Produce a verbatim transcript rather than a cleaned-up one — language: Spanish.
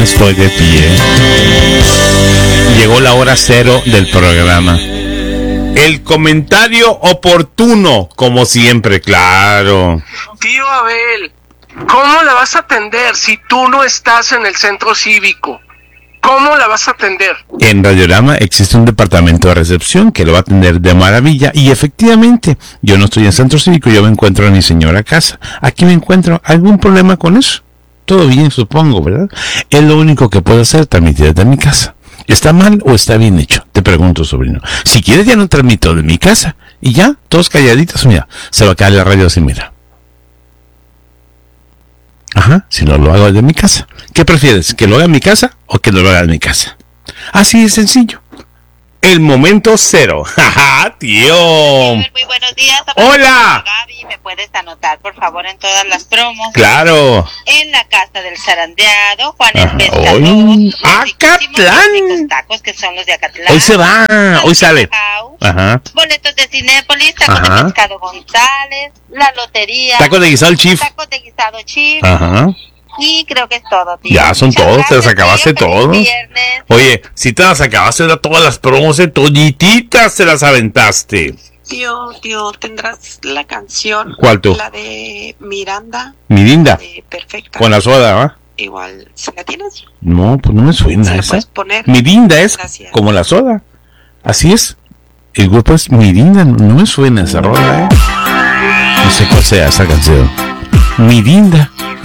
me estoy de pie. Llegó la hora cero del programa. El comentario oportuno, como siempre, claro. Tío Abel, ¿cómo la vas a atender si tú no estás en el centro cívico? ¿Cómo la vas a atender? En Radiorama existe un departamento de recepción que lo va a atender de maravilla y efectivamente, yo no estoy en centro cívico, yo me encuentro en mi señora casa. Aquí me encuentro. ¿Algún problema con eso? Todo bien, supongo, ¿verdad? Es lo único que puedo hacer, transmitir desde mi casa. ¿Está mal o está bien hecho? Te pregunto, sobrino. Si quieres ya no transmito de mi casa. Y ya, todos calladitos, mira, se va a caer la radio así, mira. Ajá, si no lo hago desde mi casa. ¿Qué prefieres? ¿Que lo haga en mi casa o que no lo haga en mi casa? Así de sencillo. El momento cero. ¡Jaja, tío! Muy buenos días. ¡Hola! Gaby, ¿me puedes anotar, por favor, en todas las promos? ¡Claro! En la casa del zarandeado, Juan Ajá. el Pescador. Hoy, los ¡Acatlán! riquísimos tacos que son los de Acatlán. Hoy se va, hoy sale. House, Ajá. boletos de Cinépolis, tacos Ajá. de pescado González, la lotería. Tacos de guisado el Chief. Tacos de guisado Chief. Ajá. Y creo que es todo, tío. Ya son Muchas todos, te las gracias, acabaste tío. Feliz todos. viernes. Oye, si te las acabaste de todas las promos, de todititas se las aventaste. Tío, tío, ¿tendrás la canción? ¿Cuál tú? La de Miranda. Mirinda. De Perfecta. Con la soda, ¿va? Igual, ¿si la tienes? No, pues no me suena ¿Se la esa. puedes poner? Mirinda es Gracias. como la soda. Así es. El grupo es Mirinda, no me suena esa rola, ¿eh? No sé cuál sea esa canción. Mirinda.